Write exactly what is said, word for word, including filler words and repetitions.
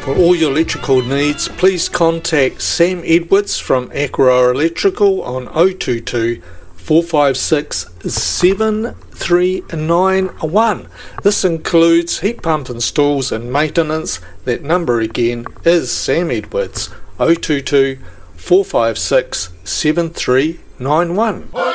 For all your electrical needs, please contact Sam Edwards from Aquaroa Electrical on oh two two, four five six, seven three nine one. This includes heat pump installs and maintenance. That number again is Sam Edwards, oh two two, four five six, seven three nine one.